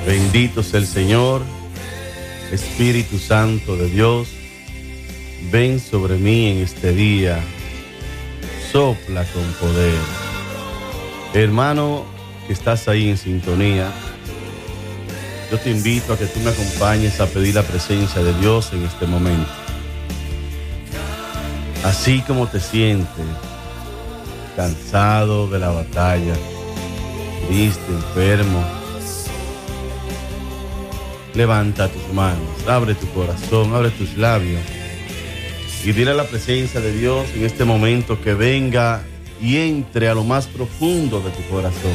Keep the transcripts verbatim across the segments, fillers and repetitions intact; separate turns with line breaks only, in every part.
Bendito sea el Señor, Espíritu Santo de Dios, ven sobre mí en este día, sopla con poder. Hermano que estás ahí en sintonía, yo te invito a que tú me acompañes a pedir la presencia de Dios en este momento. Así como te sientes, cansado de la batalla, triste, enfermo, levanta tus manos, abre tu corazón, abre tus labios y dile a la presencia de Dios en este momento que venga y entre a lo más profundo de tu corazón.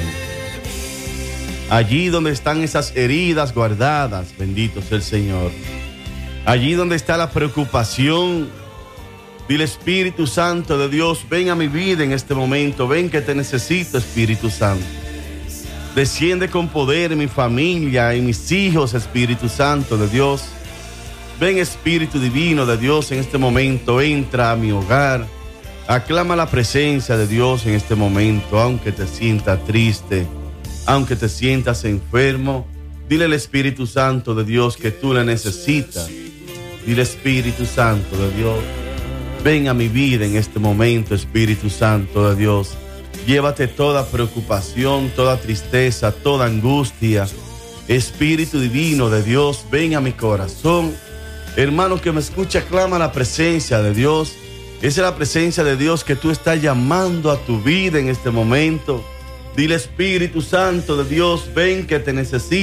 Allí donde están esas heridas guardadas, bendito sea el Señor. Allí donde está la preocupación, dile: Espíritu Santo de Dios, ven a mi vida en este momento, ven que te necesito, Espíritu Santo. Desciende con poder en mi familia, en mis hijos, Espíritu Santo de Dios. Ven, Espíritu Divino de Dios, en este momento, entra a mi hogar. Aclama la presencia de Dios en este momento, aunque te sientas triste, aunque te sientas enfermo. Dile al Espíritu Santo de Dios que tú le necesitas. Dile: Espíritu Santo de Dios, ven a mi vida en este momento, Espíritu Santo de Dios. Llévate toda preocupación, toda tristeza, toda angustia. Espíritu Divino de Dios, ven a mi corazón. Hermano que me escucha, clama la presencia de Dios. Esa es la presencia de Dios que tú estás llamando a tu vida en este momento. Dile: Espíritu Santo de Dios, ven que te necesito.